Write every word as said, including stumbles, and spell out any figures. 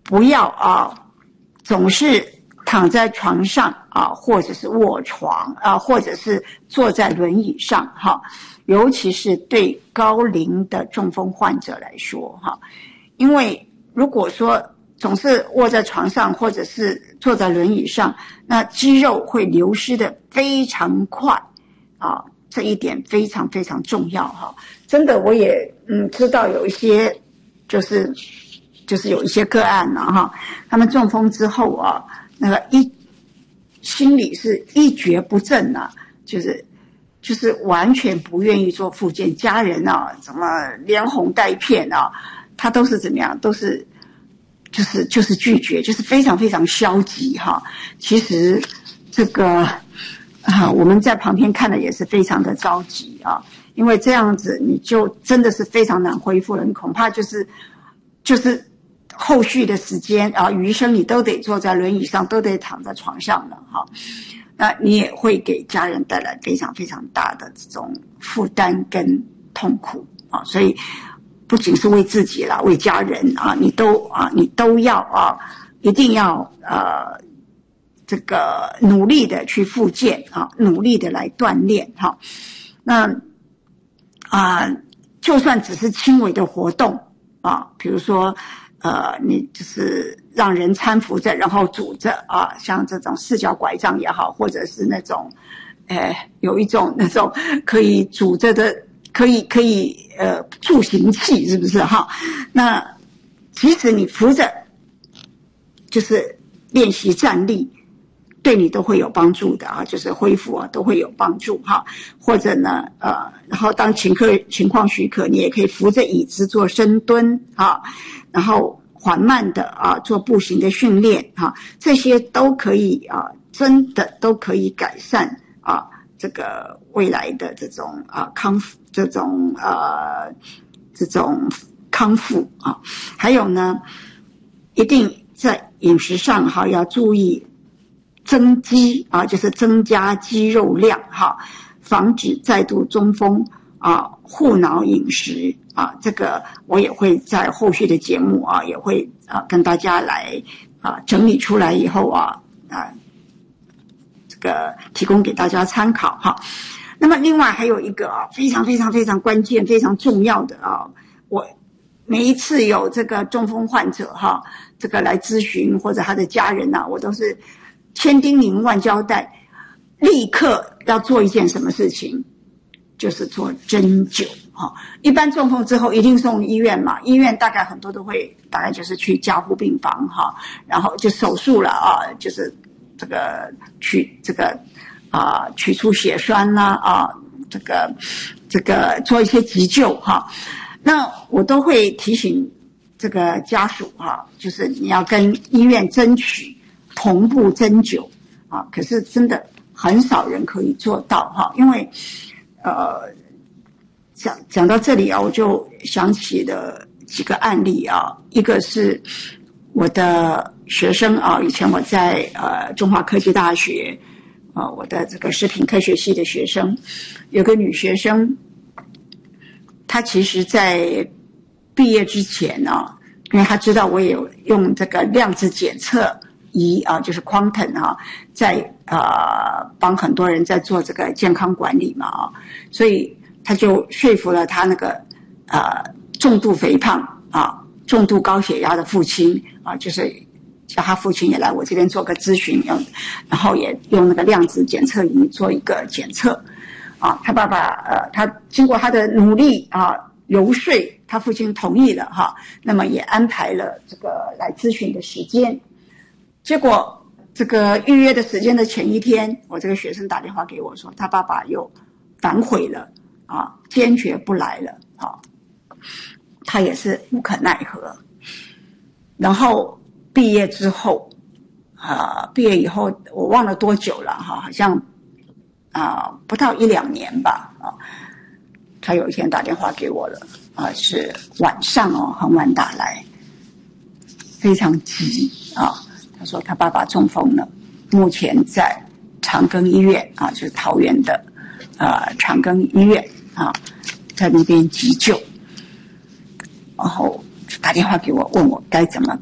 不要啊，总是躺在床上啊，或者是卧床啊，或者是坐在轮椅上哈。尤其是对高龄的中风患者来说哈，因为如果说总是卧在床上或者是坐在轮椅上，那肌肉会流失的非常快啊，这一点非常非常重要哈。真的，我也嗯知道有一些就是就是有一些个案了哈，他们中风之后啊，那个一心里是一蹶不振啊，就是就是完全不愿意做复健，家人啊怎么连哄带骗啊，他都是怎么样，都是就是就是拒绝，就是非常非常消极哈。其实这个啊，我们在旁边看的也是非常的着急啊，因为这样子你就真的是非常难恢复了，你恐怕就是就是后续的时间啊，余生你都得坐在轮椅上，都得躺在床上了哈。那你也会给家人带来非常非常大的这种负担跟痛苦啊，所以不仅是为自己啦，为家人啊，你都啊，你都要啊，一定要呃，这个努力的去复健啊，努力的来锻炼哈。那啊，就算只是轻微的活动啊，比如说呃，你就是让人搀扶着，然后拄着啊，像这种四脚拐杖也好，或者是那种，呃，有一种那种可以拄着的，可以可以呃助行器，是不是哈？那即使你扶着，就是练习站立，对你都会有帮助的啊，就是恢复啊都会有帮助哈。或者呢，呃，然后当情况情况许可，你也可以扶着椅子做深蹲啊。然后缓慢的啊做步行的训练哈、啊，这些都可以啊，真的都可以改善啊这个未来的这种啊康复，这种呃这种康复啊。还有呢，一定在饮食上哈、啊、要注意增肌啊，就是增加肌肉量哈、啊，防止再度中风啊，护脑饮食啊，这个我也会在后续的节目啊，也会啊跟大家来啊整理出来以后啊啊，这个提供给大家参考哈。那么另外还有一个啊非常非常非常关键、非常重要的啊，我每一次有这个中风患者哈，这个来咨询或者他的家人呐、啊，我都是千叮咛万交代，立刻要做一件什么事情。就是做针灸哈，一般中风之后一定送医院嘛，医院大概很多都会，大概就是去加护病房哈，然后就手术了啊，就是这个取这个啊取出血栓啦 啊, 啊，这个这个做一些急救哈。那我都会提醒这个家属哈，就是你要跟医院争取同步针灸啊，可是真的很少人可以做到哈，因为。呃，讲讲到这里啊，我就想起了几个案例啊。一个是我的学生啊，以前我在呃中华科技大学啊，我的这个食品科学系的学生，有个女学生，她其实在毕业之前呢、啊，因为她知道我也有用这个量子检测仪啊，就是 Quantum 啊，在呃帮很多人在做这个健康管理嘛啊，所以他就说服了他那个呃重度肥胖啊、重度高血压的父亲啊，就是叫他父亲也来我这边做个咨询，用然后也用那个量子检测仪做一个检测啊，他爸爸呃他经过他的努力啊游说，他父亲同意了哈，那么也安排了这个来咨询的时间。结果这个预约的时间的前一天，我这个学生打电话给我说，他爸爸又反悔了啊，坚决不来了啊，他也是无可奈何。然后毕业之后，啊，毕业以后我忘了多久了哈，好像啊不到一两年吧啊，他有一天打电话给我了啊，是晚上哦，很晚打来，非常急啊。他说他爸爸中风了，目前在长庚医院啊，就是桃园的呃长庚医院啊，在那边急救，然后打电话给我问我该怎么